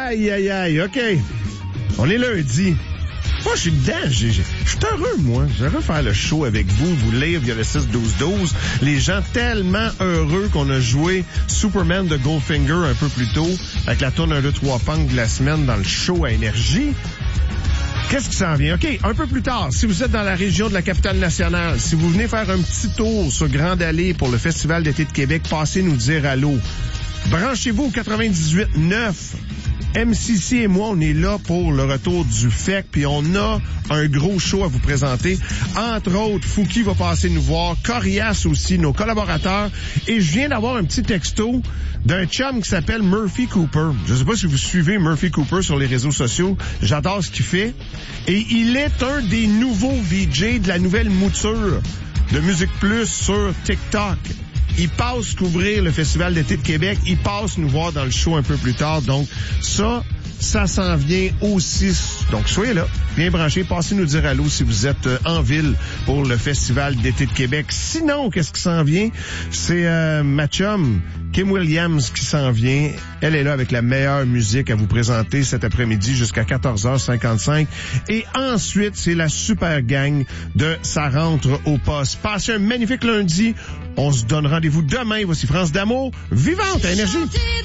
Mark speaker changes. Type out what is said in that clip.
Speaker 1: Aïe, aïe, aïe, OK. On est lundi. Moi, je suis dedans. Je suis heureux, moi. J'aimerais faire le show avec vous lire via le 6-12-12. Les gens tellement heureux qu'on a joué Superman de Goldfinger un peu plus tôt avec la tourne 1, 2, 3 punk de la semaine dans le show à Énergie. Qu'est-ce qui s'en vient? OK, un peu plus tard, si vous êtes dans la région de la capitale nationale, si vous venez faire un petit tour sur Grande Allée pour le Festival d'été de Québec, passez nous dire allô. Branchez-vous au 98.9. MCC et moi, on est là pour le retour du FEC, puis on a un gros show à vous présenter. Entre autres, Fouki va passer nous voir, Corias aussi, nos collaborateurs. Et je viens d'avoir un petit texto d'un chum qui s'appelle Murphy Cooper. Je sais pas si vous suivez Murphy Cooper sur les réseaux sociaux. J'adore ce qu'il fait. Et il est un des nouveaux VJ de la nouvelle mouture de Musique Plus sur TikTok. Il passe couvrir le Festival d'été de Québec. Il passe nous voir dans le show un peu plus tard. Donc, ça s'en vient aussi. Donc, soyez là. Bien branchés. Passez nous dire allô si vous êtes en ville pour le Festival d'été de Québec. Sinon, qu'est-ce qui s'en vient? C'est ma chum, Kim Williams, qui s'en vient. Elle est là avec la meilleure musique à vous présenter cet après-midi jusqu'à 14h55. Et ensuite, c'est la super gang de Ça rentre au poste. Passez un magnifique lundi. On se donne rendez-vous demain. Voici France d'amour vivante à Énergie.